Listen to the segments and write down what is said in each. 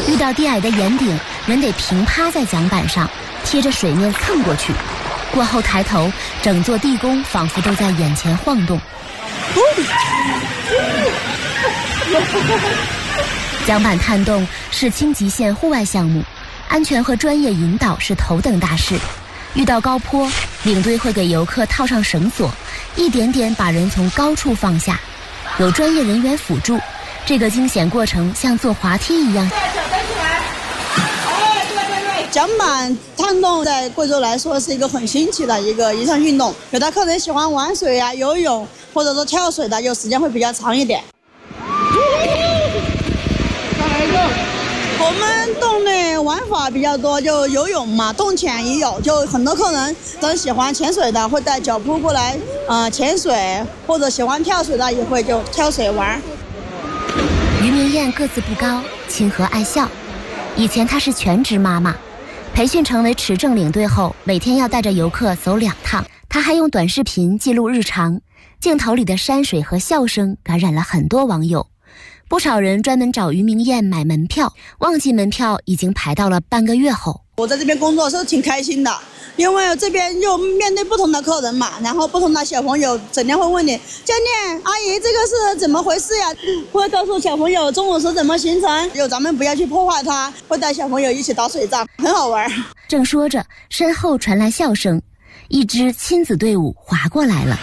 遇到低矮的岩顶，人得平趴在桨板上，贴着水面蹭过去。过后抬头，整座地宫仿佛都在眼前晃动。桨板探洞是轻极限户外项目，安全和专业引导是头等大事。遇到高坡，领队会给游客套上绳索，一点点把人从高处放下，有专业人员辅助，这个惊险过程像坐滑梯一样。 桨板探洞在贵州来说是一个很新奇的一项运动，有的客人喜欢玩水啊、游泳或者说跳水的，有时间会比较长一点。我们洞内玩法比较多，就游泳嘛，洞潜也有，就很多客人真喜欢潜水的会带脚蹼过来潜水，或者喜欢跳水的也会就跳水玩。 于明艳个子不高，亲和爱笑。以前她是全职妈妈，培训成为持证领队后，每天要带着游客走2趟。她还用短视频记录日常，镜头里的山水和笑声感染了很多网友。不少人专门找于明艳买门票，旺季门票已经排到了半个月后。 我在这边工作是挺开心的，因为这边又面对不同的客人嘛，然后不同的小朋友整天会问你，教练阿姨这个是怎么回事呀？会告诉小朋友中午是怎么行程，有咱们不要去破坏它，会带小朋友一起打水仗，很好玩。 正说着，身后传来笑声，一支亲子队伍划过来了。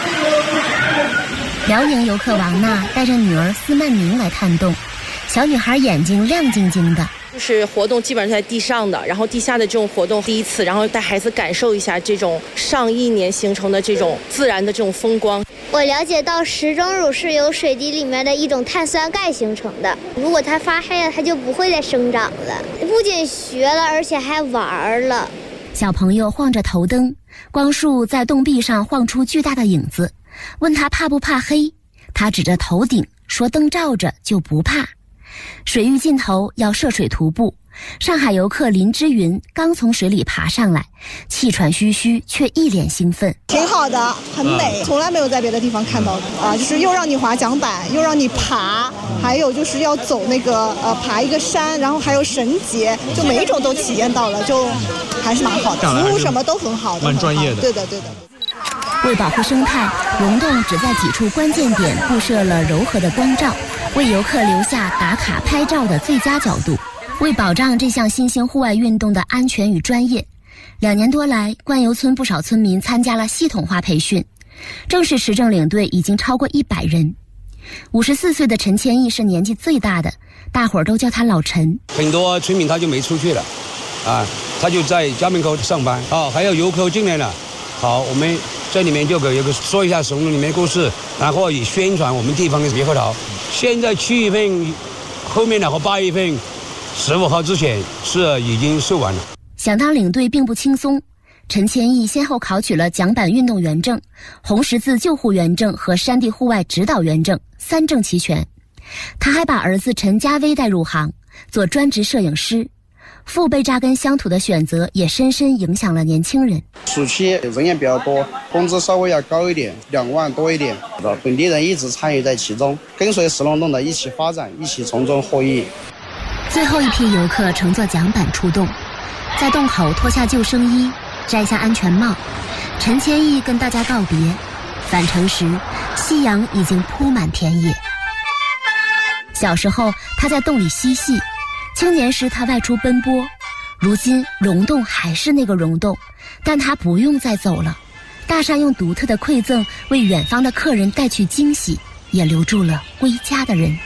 辽宁游客王娜带着女儿司曼宁来探洞，小女孩眼睛亮晶晶的。 就是活动基本上在地上的，然后地下的这种活动第一次，然后带孩子感受一下这种上亿年形成的这种自然的这种风光。 我了解到石钟乳是由水滴里面的一种碳酸钙形成的，如果它发黑了，它就不会再生长了。不仅学了，而且还玩了。 小朋友晃着头灯，光束在洞壁上晃出巨大的影子，问他怕不怕黑，他指着头顶说灯照着就不怕。水域尽头要涉水徒步，上海游客林之云刚从水里爬上来，气喘吁吁却一脸兴奋。 挺好的，很美，从来没有在别的地方看到的就是又让你滑桨板，又让你爬，还有就是要走那个爬一个山，然后还有绳结，就每一种都体验到了，就还是蛮好的，服务什么都很好的， 蛮专业的。 对的对的。 为保护生态，溶洞只在几处关键点布设了柔和的光罩，为游客留下打卡拍照的最佳角度。为保障这项新兴户外运动的安全与专业，2年多来，灌游村不少村民参加了系统化培训，正式持证领队已经超过100人。54岁的陈千亿是年纪最大的，大伙儿都叫他老陈。 很多村民他就没出去了，他就在家门口上班。还有游客进来了，好，我们这里面就有个说一下神龙里面故事，然后也宣传我们地方的猕猴桃。现在7月份后面的和8月份15号之前是已经售完了。 想当领队并不轻松，陈千亿先后考取了桨板运动员证、红十字救护员证和山地户外指导员证，3证齐全。他还把儿子陈家威带入行，做专职摄影师。父辈扎根乡土的选择也深深影响了年轻人。 暑期人也比较多，工资稍微要高一点，2万多一点，本地人一直参与在其中，跟随石龙洞的一起发展，一起从中获益。 最后一批游客乘坐桨板出洞，在洞口脱下救生衣，摘下安全帽。陈千亿跟大家告别，返程时夕阳已经铺满田野。小时候他在洞里嬉戏，青年时他外出奔波，如今溶洞还是那个溶洞，但他不用再走了。大山用独特的馈赠为远方的客人带去惊喜，也留住了归家的人。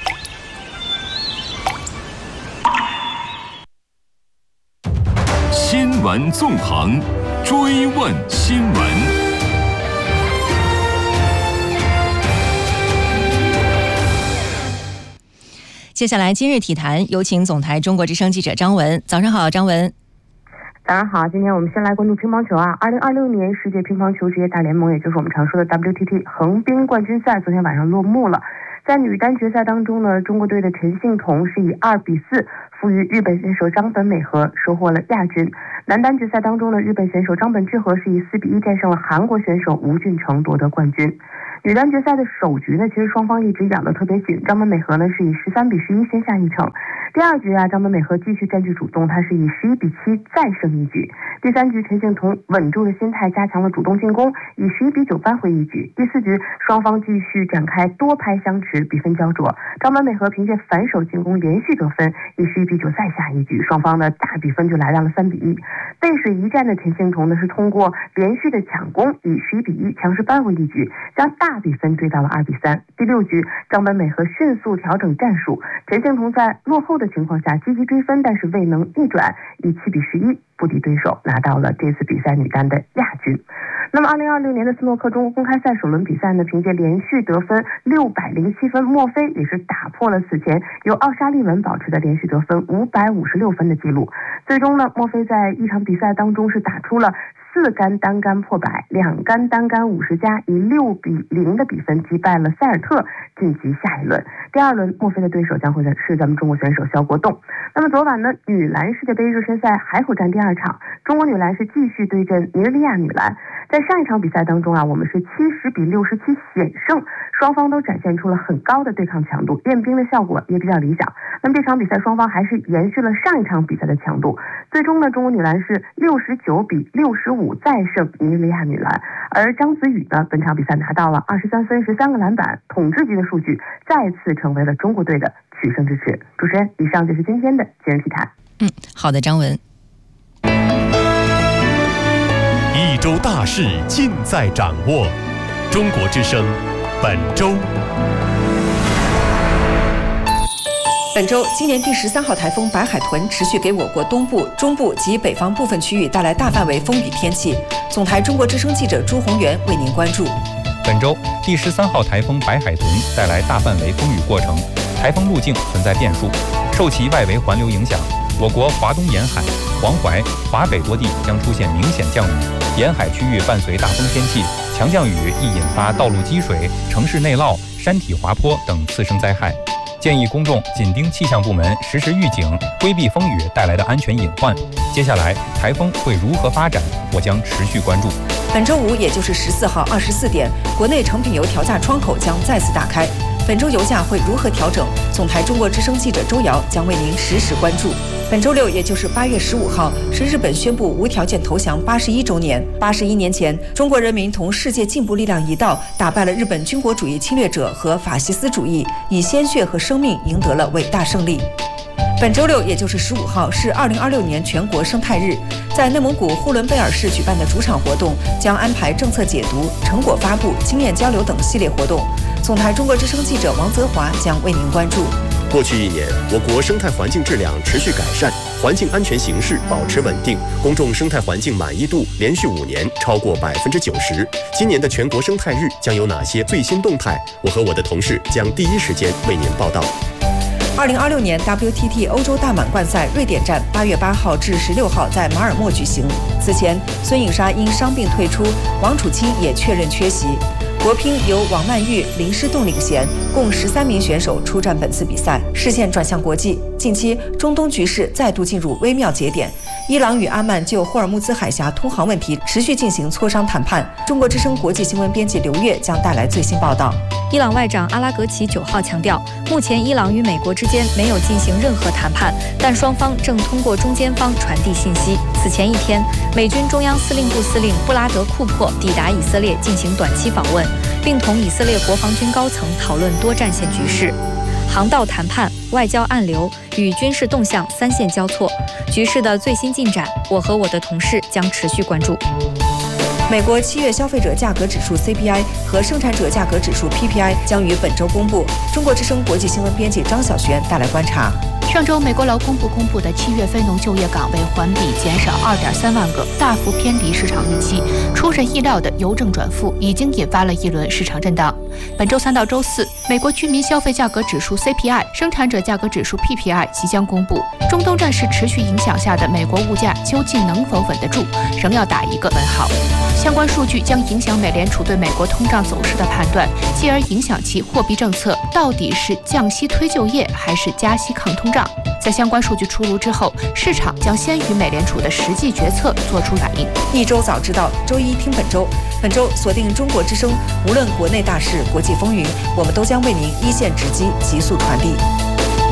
新闻纵横，追问新闻。 接下来今日体坛，有请总台中国之声记者张文。早上好，张文。 早上好，今天我们先来关注乒乓球2026年世界乒乓球职业大联盟，也就是我们常说的 WTT 横滨冠军赛昨天晚上落幕了。在女单决赛当中呢，中国队的陈幸同是以2-4负于日本选手张本美和，收获了亚军。男单决赛当中呢，日本选手张本智和是以4-1战胜了韩国选手吴俊成，夺得冠军。女单决赛的首局呢，其实双方一直咬得特别紧，张本美和呢是以13-11先下一城。 第2局张本美和继续占据主动，他是以11比7再胜一局。第3局陈幸同稳住了心态，加强了主动进攻，以11比9扳回一局。第4局双方继续展开多拍相持，比分焦灼。张本美和凭借反手进攻连续得分，以11比9再下一局，双方的大比分就来到了3比1。背水一战的陈幸同呢是通过连续的抢攻，以11比1强势扳回一局，将大比分追到了2比3。第6局张本美和迅速调整战术，陈幸同在落后的情况下积极追分，但是未能逆转，以7比11不敌对手，拿到了这次比赛女单的亚军。那么2026年的斯诺克中国公开赛首轮比赛呢，凭借连续得分607分，墨菲也是打破了此前由奥沙利文保持的连续得分556分的记录。最终呢，墨菲在一场比赛当中是打出了4杆单杆破百，2杆单杆50加，以6比0的比分击败了塞尔特，晋级下一轮。第2轮墨菲的对手将会是咱们中国选手肖国栋。那么昨晚呢，女篮世界杯热身赛海口站第2场，中国女篮是继续对阵尼日利亚女篮。在上一场比赛当中我们是70比67险胜，双方都展现出了很高的对抗强度，练兵的效果也比较理想。那么这场比赛双方还是延续了上一场比赛的强度，最终呢，中国女篮是69比65再胜尼日利亚女篮。而张子宇呢，本场比赛拿到了23分13个篮板，统治级的数据再次成为了中国队的取胜支持。主持人，以上就是今天的今日体坛。 好的，张文。 一周大事尽在掌握，中国之声本周。 本周，今年第13号台风白海豚持续给我国东部、中部及北方部分区域带来大范围风雨天气。总台中国之声记者朱宏元为您关注。 本周，第13号台风白海豚带来大范围风雨过程，台风路径存在变数，受其外围环流影响，我国华东沿海、黄淮、华北多地将出现明显降雨，沿海区域伴随大风天气，强降雨易引发道路积水、城市内涝、山体滑坡等次生灾害。建议公众紧盯气象部门实时预警，规避风雨带来的安全隐患。接下来，台风会如何发展，我将持续关注。 本周五，也就是14号24点，国内成品油调价窗口将再次打开。本周油价会如何调整？总台中国之声记者周瑶将为您实时关注。本周六，也就是8月15号，是日本宣布无条件投降81周年。81年前，中国人民同世界进步力量一道，打败了日本军国主义侵略者和法西斯主义，以鲜血和生命赢得了伟大胜利。本周六，也就是15号，是2026年全国生态日。在内蒙古呼伦贝尔市举办的主场活动将安排政策解读、成果发布、经验交流等系列活动。总台中国之声记者王泽华将为您关注。 过去1年，我国生态环境质量持续改善，环境安全形势保持稳定，公众生态环境满意度连续5年超过90%。今年的全国生态日将有哪些最新动态？我和我的同事将第一时间为您报道。 2026年 WTT 欧洲大满贯赛瑞典站8月8号至16号在马尔默举行。此前，孙颖莎因伤病退出，王楚钦也确认缺席。国乒由王曼玉、林诗栋领衔，共13名选手出战本次比赛。视线转向国际，近期中东局势再度进入微妙节点。伊朗与阿曼就霍尔木兹海峡通航问题持续进行磋商谈判。中国之声国际新闻编辑刘月将带来最新报道。 伊朗外长阿拉格齐9号强调，目前伊朗与美国之间没有进行任何谈判，但双方正通过中间方传递信息。此前一天，美军中央司令部司令布拉德·库珀抵达以色列进行短期访问，并同以色列国防军高层讨论多战线局势。航道谈判、外交暗流与军事动向3线交错，局势的最新进展，我和我的同事将持续关注。 美国7月消费者价格指数 CPI 和生产者价格指数 PPI 将于本周公布。中国之声国际新闻编辑张小璇带来观察。 上周，美国劳工部公布的7月非农就业岗位环比减少2.3万个，大幅偏离市场预期。出人意料的邮政转负已经引发了一轮市场震荡。本周3到周4，美国居民消费价格指数 CPI、生产者价格指数 PPI 即将公布。中东战事持续影响下的美国物价究竟能否稳得住，仍要打一个问号。相关数据将影响美联储对美国通胀走势的判断，继而影响其货币政策到底是降息推就业还是加息抗通胀。在相关数据出炉之后，市场将先于美联储的实际决策做出反应。 一周早知道，周一听本周。本周锁定中国之声，无论国内大事、国际风云，我们都将为您一线直击，急速传递。